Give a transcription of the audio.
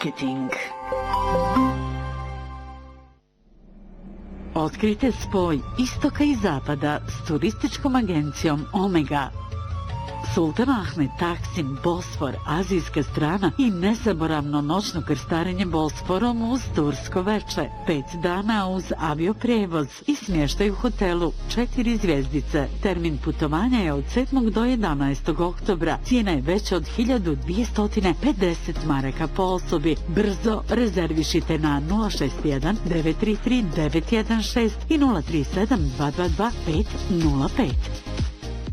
Marketing. Otkrite spoj istoka i zapada s turističkom agencijom Omega. Sultan Ahmed, Taksim, Bosfor, azijska strana i nezaboravno noćno krstarenje Bosforom uz tursko veče. 5 dana uz avioprevoz i smještaj u hotelu 4 zvjezdice. Termin putovanja je od 7. do 11. oktobra. Cijena je veća od 1250 maraka po osobi. Brzo rezervišite na 061 933 916 i 037 222 505.